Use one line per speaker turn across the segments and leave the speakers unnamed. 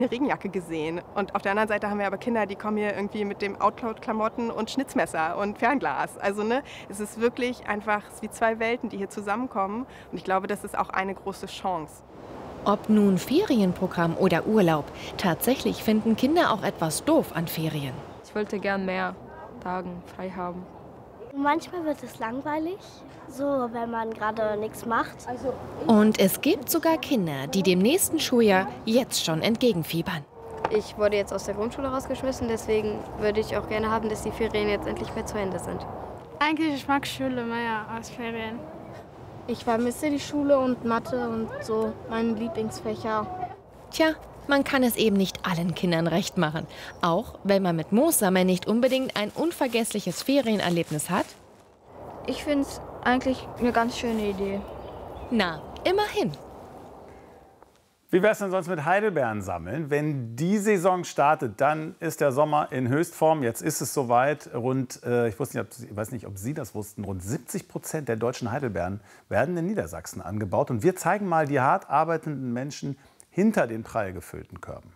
eine Regenjacke gesehen. Und auf der anderen Seite haben wir aber Kinder, die kommen hier irgendwie mit dem Outlaw-Klamotten und Schnitzmesser und Fernglas. Also ne, es ist wirklich einfach es ist wie zwei Welten, die hier zusammenkommen. Und ich glaube, das ist auch eine große Chance.
Ob nun Ferienprogramm oder Urlaub, tatsächlich finden Kinder auch etwas doof an Ferien.
Ich wollte gern mehr Tagen frei haben.
Manchmal wird es langweilig, so wenn man gerade nichts macht.
Und es gibt sogar Kinder, die dem nächsten Schuljahr jetzt schon entgegenfiebern.
Ich wurde jetzt aus der Grundschule rausgeschmissen, deswegen würde ich auch gerne haben, dass die Ferien jetzt endlich mehr zu Ende sind.
Eigentlich, ich mag Schule mehr als Ferien.
Ich vermisse die Schule und Mathe und so meine Lieblingsfächer.
Tja, man kann es eben nicht allen Kindern recht machen. Auch wenn man mit Moossammeln nicht unbedingt ein unvergessliches Ferienerlebnis hat.
Ich finde es eigentlich eine ganz schöne Idee.
Na, immerhin.
Wie wäre es denn sonst mit Heidelbeeren sammeln? Wenn die Saison startet, dann ist der Sommer in Höchstform. Jetzt ist es soweit. Ich weiß nicht, ob Sie das wussten, rund 70% der deutschen Heidelbeeren werden in Niedersachsen angebaut. Und wir zeigen mal die hart arbeitenden Menschen hinter den prall gefüllten Körben.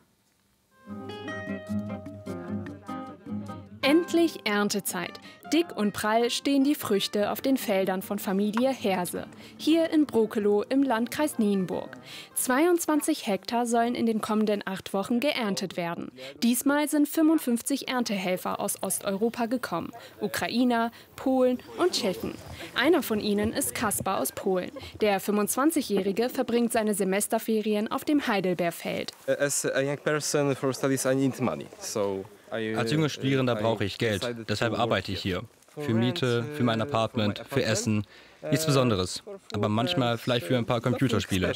Endlich Erntezeit. Dick und prall stehen die Früchte auf den Feldern von Familie Herse, hier in Brokelow im Landkreis Nienburg. 22 Hektar sollen in den kommenden 8 Wochen geerntet werden. Diesmal sind 55 Erntehelfer aus Osteuropa gekommen, Ukrainer, Polen und Tschechen. Einer von ihnen ist Kaspar aus Polen. Der 25-Jährige verbringt seine Semesterferien auf dem Heidelbeerfeld.
As a young person for studies I need money, so
als junger Studierender brauche ich Geld, deshalb arbeite ich hier. Für Miete, für mein Apartment, für Essen. Nichts Besonderes, aber manchmal vielleicht für ein paar Computerspiele.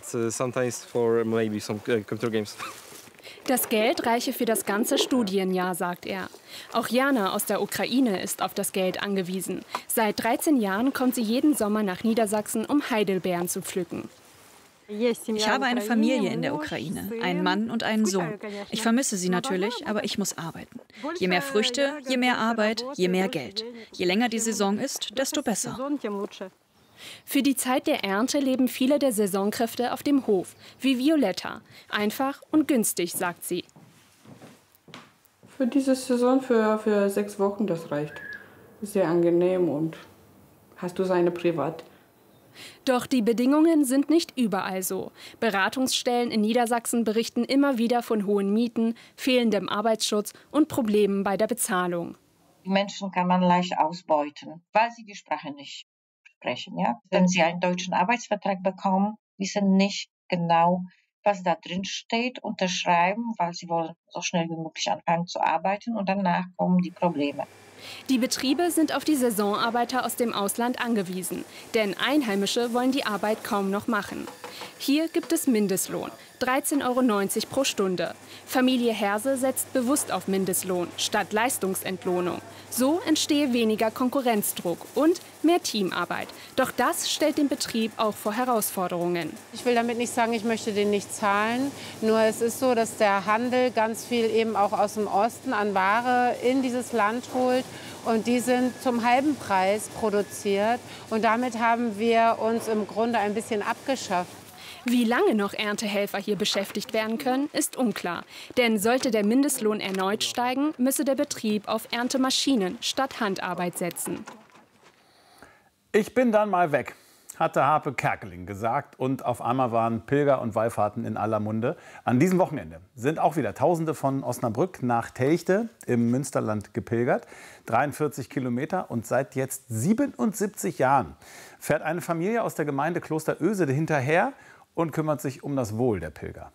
Das Geld reiche für das ganze Studienjahr, sagt er. Auch Jana aus der Ukraine ist auf das Geld angewiesen. Seit 13 Jahren kommt sie jeden Sommer nach Niedersachsen, um Heidelbeeren zu pflücken.
Ich habe eine Familie in der Ukraine, einen Mann und einen Sohn. Ich vermisse sie natürlich, aber ich muss arbeiten. Je mehr Früchte, je mehr Arbeit, je mehr Geld. Je länger die Saison ist, desto besser.
Für die Zeit der Ernte leben viele der Saisonkräfte auf dem Hof, wie Violetta. Einfach und günstig, sagt sie.
Für diese Saison, für 6 Wochen, das reicht. Sehr angenehm und hast du seine Privat.
Doch die Bedingungen sind nicht überall so. Beratungsstellen in Niedersachsen berichten immer wieder von hohen Mieten, fehlendem Arbeitsschutz und Problemen bei der Bezahlung.
Die Menschen kann man leicht ausbeuten, weil sie die Sprache nicht sprechen. Ja? Wenn sie einen deutschen Arbeitsvertrag bekommen, wissen nicht genau, was da drin steht, unterschreiben, weil sie wollen so schnell wie möglich anfangen zu arbeiten und danach kommen die Probleme.
Die Betriebe sind auf die Saisonarbeiter aus dem Ausland angewiesen, denn Einheimische wollen die Arbeit kaum noch machen. Hier gibt es Mindestlohn, 13,90 € pro Stunde. Familie Herse setzt bewusst auf Mindestlohn statt Leistungsentlohnung. So entstehe weniger Konkurrenzdruck und mehr Teamarbeit. Doch das stellt den Betrieb auch vor Herausforderungen.
Ich will damit nicht sagen, ich möchte den nicht zahlen. Nur es ist so, dass der Handel ganz viel eben auch aus dem Osten an Ware in dieses Land holt. Und die sind zum halben Preis produziert. Und damit haben wir uns im Grunde ein bisschen abgeschafft.
Wie lange noch Erntehelfer hier beschäftigt werden können, ist unklar. Denn sollte der Mindestlohn erneut steigen, müsse der Betrieb auf Erntemaschinen statt Handarbeit setzen.
Ich bin dann mal weg, hatte Harpe Kerkeling gesagt. Und auf einmal waren Pilger und Wallfahrten in aller Munde. An diesem Wochenende sind auch wieder Tausende von Osnabrück nach Telchte im Münsterland gepilgert. 43 Kilometer und seit jetzt 77 Jahren fährt eine Familie aus der Gemeinde Kloster Oesede hinterher und kümmert sich um das Wohl der Pilger.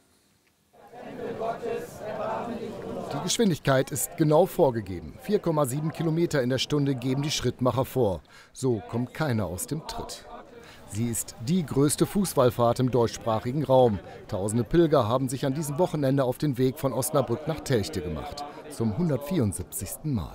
Die Geschwindigkeit ist genau vorgegeben. 4,7 Kilometer in der Stunde geben die Schrittmacher vor. So kommt keiner aus dem Tritt. Sie ist die größte Fußwallfahrt im deutschsprachigen Raum. Tausende Pilger haben sich an diesem Wochenende auf den Weg von Osnabrück nach Telchte gemacht. Zum 174. Mal.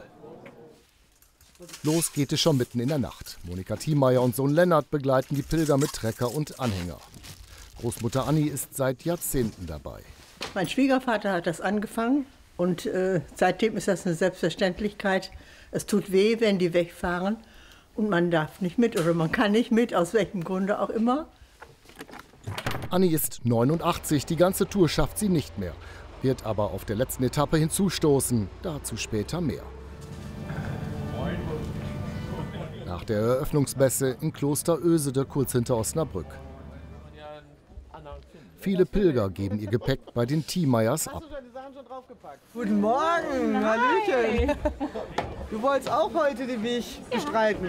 Los geht es schon mitten in der Nacht. Monika Thiemeyer und Sohn Lennart begleiten die Pilger mit Trecker und Anhänger. Großmutter Anni ist seit Jahrzehnten dabei.
Mein Schwiegervater hat das angefangen und seitdem ist das eine Selbstverständlichkeit. Es tut weh, wenn die wegfahren und man darf nicht mit oder man kann nicht mit, aus welchem Grunde auch immer.
Anni ist 89, die ganze Tour schafft sie nicht mehr. wird aber auf der letzten Etappe hinzustoßen. Dazu später mehr. Nach der Eröffnungsmesse in Kloster Oesede, kurz hinter Osnabrück. Viele Pilger geben ihr Gepäck bei den Thiemeyers ab.
Guten Morgen, Hallöchen. Du wolltest auch heute den Weg bestreiten.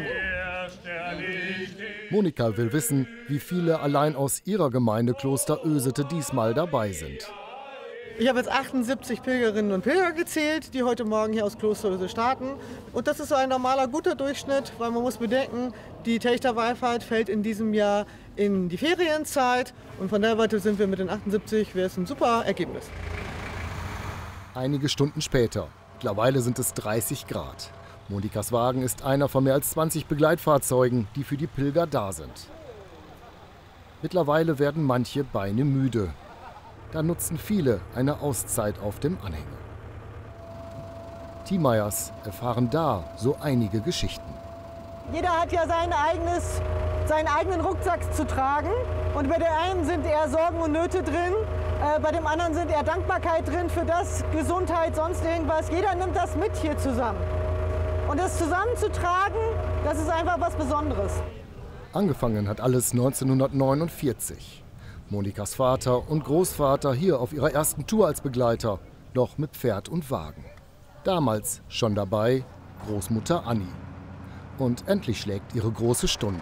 Monika will wissen, wie viele allein aus ihrer Gemeinde Kloster Oesede diesmal dabei sind.
Ich habe jetzt 78 Pilgerinnen und Pilger gezählt, die heute Morgen hier aus Kloster Oesede starten. Und das ist so ein normaler, guter Durchschnitt, weil man muss bedenken, die Telchter Wallfahrt fällt in diesem Jahr in die Ferienzeit. Und von der Seite sind wir mit den 78, wäre es ein super Ergebnis.
Einige Stunden später. Mittlerweile sind es 30 Grad. Monikas Wagen ist einer von mehr als 20 Begleitfahrzeugen, die für die Pilger da sind. Mittlerweile werden manche Beine müde. Da nutzen viele eine Auszeit auf dem Anhänger. Thiemeyers erfahren da so einige Geschichten.
Jeder hat ja seinen eigenen Rucksack zu tragen. Und bei der einen sind eher Sorgen und Nöte drin, bei dem anderen sind eher Dankbarkeit drin für das, Gesundheit, sonst irgendwas. Jeder nimmt das mit hier zusammen. Und das zusammenzutragen, das ist einfach was Besonderes.
Angefangen hat alles 1949. Monikas Vater und Großvater hier auf ihrer ersten Tour als Begleiter, noch mit Pferd und Wagen. Damals schon dabei Großmutter Anni. Und endlich schlägt ihre große Stunde.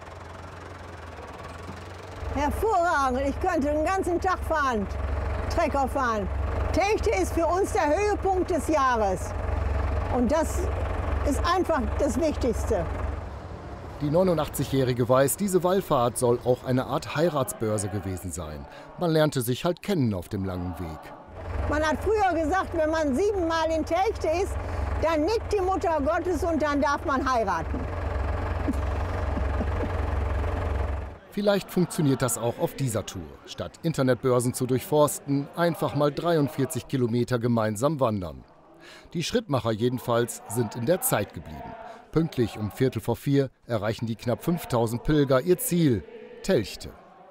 Hervorragend, ich könnte den ganzen Tag fahren, Trecker fahren. Telchte ist für uns der Höhepunkt des Jahres. Und das ist einfach das Wichtigste.
Die 89-Jährige weiß, diese Wallfahrt soll auch eine Art Heiratsbörse gewesen sein. Man lernte sich halt kennen auf dem langen Weg.
Man hat früher gesagt, wenn man 7 Mal in Telchte ist, dann nickt die Mutter Gottes und dann darf man heiraten.
Vielleicht funktioniert das auch auf dieser Tour. Statt Internetbörsen zu durchforsten, einfach mal 43 Kilometer gemeinsam wandern. Die Schrittmacher jedenfalls sind in der Zeit geblieben. Pünktlich um 3:45 erreichen die knapp 5000 Pilger ihr Ziel, Telchte.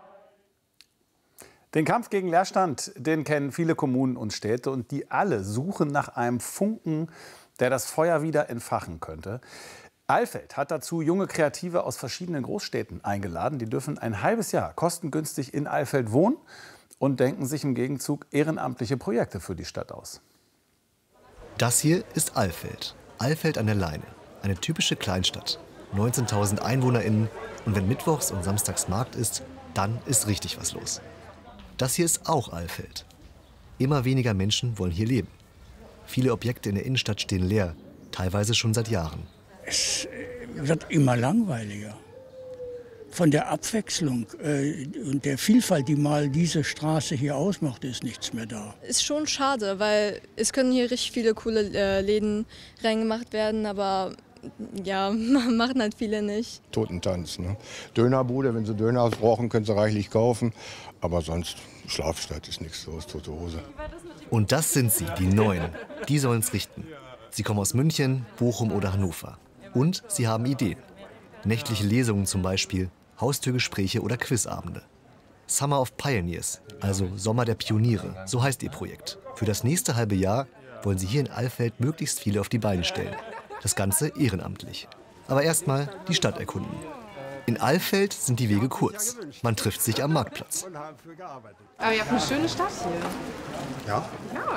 Den Kampf gegen Leerstand, den kennen viele Kommunen und Städte und die alle suchen nach einem Funken, der das Feuer wieder entfachen könnte. Alfeld hat dazu junge Kreative aus verschiedenen Großstädten eingeladen. Die dürfen ein halbes Jahr kostengünstig in Alfeld wohnen und denken sich im Gegenzug ehrenamtliche Projekte für die Stadt aus.
Das hier ist Alfeld. Alfeld an der Leine. Eine typische Kleinstadt. 19.000 EinwohnerInnen. Und wenn mittwochs und samstags Markt ist, dann ist richtig was los. Das hier ist auch Alfeld. Immer weniger Menschen wollen hier leben. Viele Objekte in der Innenstadt stehen leer, teilweise schon seit Jahren.
Es wird immer langweiliger. Von der Abwechslung und der Vielfalt, die mal diese Straße hier ausmacht, ist nichts mehr da.
Ist schon schade, weil es können hier richtig viele coole Läden reingemacht werden, aber ja, machen halt viele nicht.
Totentanz, ne? Dönerbude, wenn Sie Döner brauchen, können Sie reichlich kaufen. Aber sonst, Schlafstadt ist nichts los, tote Hose.
Und das sind sie, die Neuen. Die sollen es richten. Sie kommen aus München, Bochum oder Hannover. Und sie haben Ideen. Nächtliche Lesungen zum Beispiel, Haustürgespräche oder Quizabende. Summer of Pioneers, also Sommer der Pioniere, so heißt ihr Projekt. Für das nächste halbe Jahr wollen sie hier in Alfeld möglichst viele auf die Beine stellen. Das Ganze ehrenamtlich. Aber erstmal die Stadt erkunden. In Alfeld sind die Wege kurz. Man trifft sich am Marktplatz.
Aber ihr habt eine schöne Stadt hier.
Ja?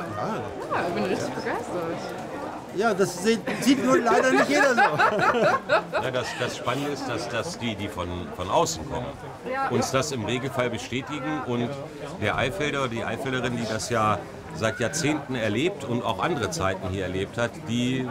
Ja, ich bin richtig begeistert.
Ja, das sieht nur leider nicht jeder so.
Ja, das Spannende ist, dass die von außen kommen, uns das im Regelfall bestätigen. Und der Alfelder oder die Alfelderin, die das ja seit Jahrzehnten erlebt und auch andere Zeiten hier erlebt hat, die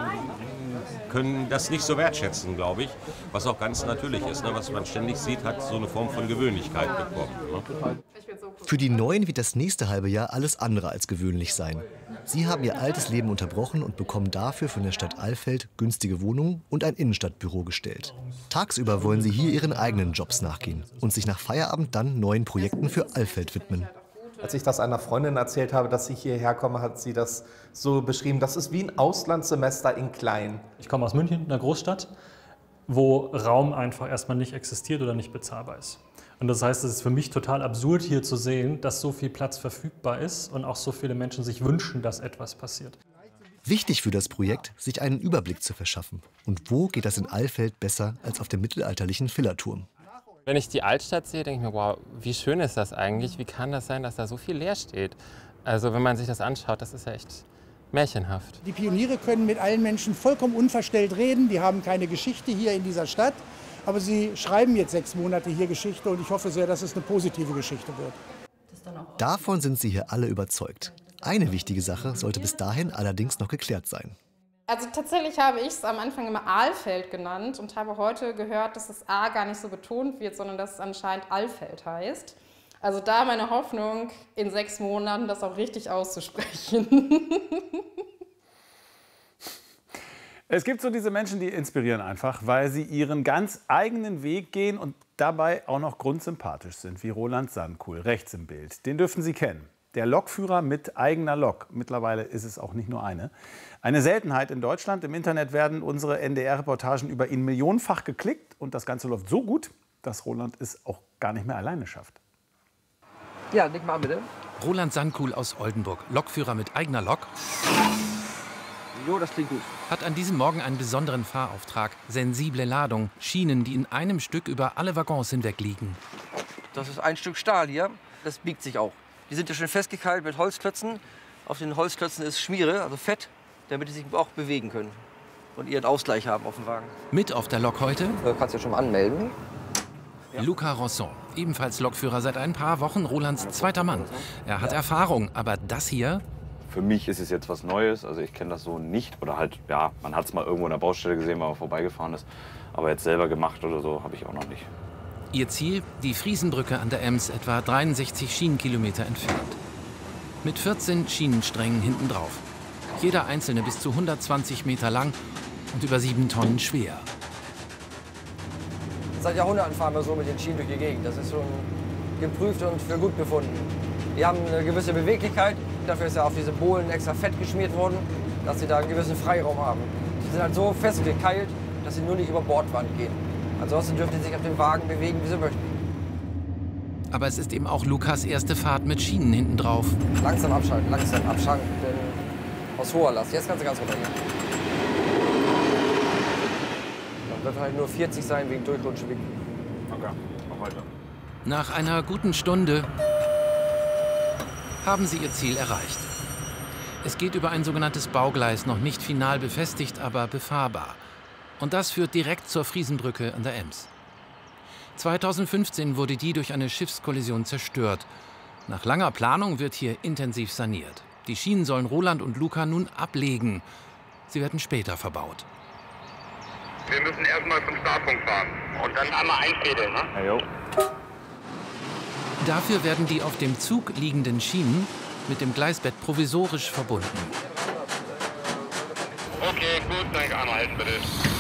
können das nicht so wertschätzen, glaube ich. Was auch ganz natürlich ist, ne? Was man ständig sieht, hat so eine Form von Gewöhnlichkeit bekommen. Ne?
Für die Neuen wird das nächste halbe Jahr alles andere als gewöhnlich sein. Sie haben ihr altes Leben unterbrochen und bekommen dafür von der Stadt Alfeld günstige Wohnungen und ein Innenstadtbüro gestellt. Tagsüber wollen sie hier ihren eigenen Jobs nachgehen und sich nach Feierabend dann neuen Projekten für Alfeld widmen.
Als ich das einer Freundin erzählt habe, dass ich hierher komme, hat sie das so beschrieben, das ist wie ein Auslandssemester in klein.
Ich komme aus München, einer Großstadt, wo Raum einfach erstmal nicht existiert oder nicht bezahlbar ist.
Und das heißt, es ist für mich total absurd hier zu sehen, dass so viel Platz verfügbar ist und auch so viele Menschen sich wünschen, dass etwas passiert.
Wichtig für das Projekt, sich einen Überblick zu verschaffen. Und wo geht das in Alfeld besser als auf dem mittelalterlichen Villarturm?
Wenn ich die Altstadt sehe, denke ich mir, wow, wie schön ist das eigentlich? Wie kann das sein, dass da so viel leer steht? Also wenn man sich das anschaut, das ist ja echt märchenhaft.
Die Pioniere können mit allen Menschen vollkommen unverstellt reden. Die haben keine Geschichte hier in dieser Stadt. Aber sie schreiben jetzt 6 Monate hier Geschichte und ich hoffe sehr, dass es eine positive Geschichte wird.
Davon sind sie hier alle überzeugt. Eine wichtige Sache sollte bis dahin allerdings noch geklärt sein.
Also tatsächlich habe ich es am Anfang immer Alfeld genannt und habe heute gehört, dass das A gar nicht so betont wird, sondern dass es anscheinend Alfeld heißt. Also da meine Hoffnung, in 6 Monaten das auch richtig auszusprechen.
Es gibt so diese Menschen, die inspirieren einfach, weil sie ihren ganz eigenen Weg gehen und dabei auch noch grundsympathisch sind, wie Roland Sandkuhl, rechts im Bild. Den dürften Sie kennen. Der Lokführer mit eigener Lok. Mittlerweile ist es auch nicht nur eine. Eine Seltenheit in Deutschland. Im Internet werden unsere NDR-Reportagen über ihn millionenfach geklickt. Und das Ganze läuft so gut, dass Roland es auch gar nicht mehr alleine schafft.
Ja, leg mal an, bitte.
Roland Sandkuhl aus Oldenburg, Lokführer mit eigener Lok.
Jo, das klingt gut.
Hat an diesem Morgen einen besonderen Fahrauftrag. Sensible Ladung, Schienen, die in einem Stück über alle Waggons hinweg liegen.
Das ist ein Stück Stahl hier, das biegt sich auch. Die sind ja schon festgekeilt mit Holzklötzen. Auf den Holzklötzen ist Schmiere, also Fett, damit die sich auch bewegen können und ihren Ausgleich haben auf dem Wagen.
Mit auf der Lok heute?
Du kannst ja schon mal anmelden.
Ja. Luca Rosson, ebenfalls Lokführer seit ein paar Wochen, Rolands zweiter Mann. Er hat Erfahrung, aber das hier?
Für mich ist es jetzt was Neues, also ich kenne das so nicht. Oder halt, ja, man hat es mal irgendwo in der Baustelle gesehen, weil man vorbeigefahren ist. Aber jetzt selber gemacht oder so habe ich auch noch nicht.
Ihr Ziel, die Friesenbrücke an der Ems, etwa 63 Schienenkilometer entfernt. Mit 14 Schienensträngen hinten drauf. Jeder einzelne bis zu 120 Meter lang und über 7 Tonnen schwer.
Seit Jahrhunderten fahren wir so mit den Schienen durch die Gegend. Das ist schon geprüft und für gut befunden. Die haben eine gewisse Beweglichkeit. Dafür ist ja auf diese Bohlen extra Fett geschmiert worden, dass sie da einen gewissen Freiraum haben. Die sind halt so festgekeilt, dass sie nur nicht über Bordwand gehen. Ansonsten dürfen sie sich auf dem Wagen bewegen, wie sie möchten.
Aber es ist eben auch Lukas erste Fahrt mit Schienen hinten drauf.
Langsam abschalten, denn aus hoher Last. Jetzt kannst du ganz runter gehen. Dann wird halt nur 40 sein wegen Durchrutschen.
Okay, mach weiter.
Nach einer guten Stunde haben sie ihr Ziel erreicht. Es geht über ein sogenanntes Baugleis, noch nicht final befestigt, aber befahrbar. Und das führt direkt zur Friesenbrücke an der Ems. 2015 wurde die durch eine Schiffskollision zerstört. Nach langer Planung wird hier intensiv saniert. Die Schienen sollen Roland und Luca nun ablegen. Sie werden später verbaut.
Wir müssen erstmal zum Startpunkt fahren und dann einmal einfädeln, ne?
Ja, jo.
Dafür werden die auf dem Zug liegenden Schienen mit dem Gleisbett provisorisch verbunden.
Okay, gut, danke. Einmal halten bitte.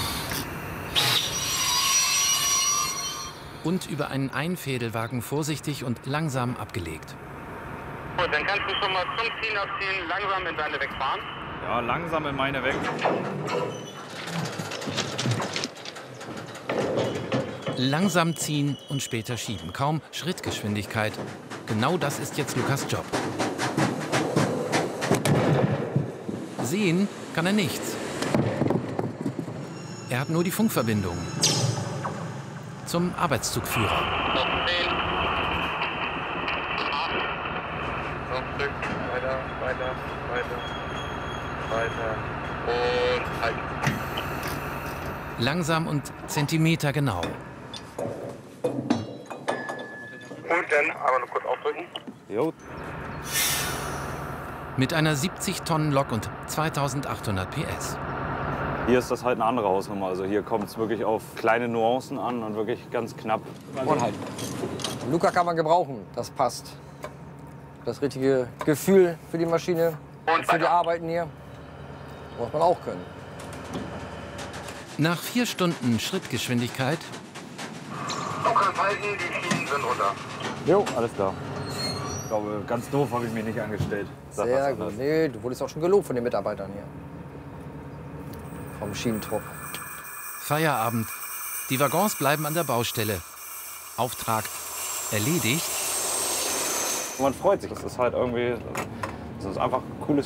Und über einen Einfädelwagen vorsichtig und langsam abgelegt.
Gut, dann kannst du schon mal zum Ziehen abziehen, langsam in deine wegfahren.
Ja, langsam in meine weg.
Langsam ziehen und später schieben. Kaum Schrittgeschwindigkeit. Genau das ist jetzt Lukas Job. Sehen kann er nichts. Er hat nur die Funkverbindung zum Arbeitszugführer.
Noch 10. 8. Noch ein Stück. Weiter. Und halten.
Langsam und zentimetergenau.
Gut, dann aber nur kurz aufdrücken.
Jo.
Mit einer 70-Tonnen-Lok und 2800 PS.
Hier ist das halt eine andere Hausnummer. Also hier kommt es wirklich auf kleine Nuancen an und wirklich ganz knapp.
Und halt. Luca kann man gebrauchen, das passt. Das richtige Gefühl für die Maschine und für die Arbeiten hier muss man auch können.
Nach 4 Stunden Schrittgeschwindigkeit.
Du kannst halten, die Schienen sind runter.
Jo, alles klar. Ich glaube, ganz doof habe ich mich nicht angestellt.
Sehr gut. Nee, du wurdest auch schon gelobt von den Mitarbeitern hier. Vom Schienentrupp.
Feierabend. Die Waggons bleiben an der Baustelle. Auftrag Erledigt.
Man freut sich. Das ist halt irgendwie, das ist einfach ein cooles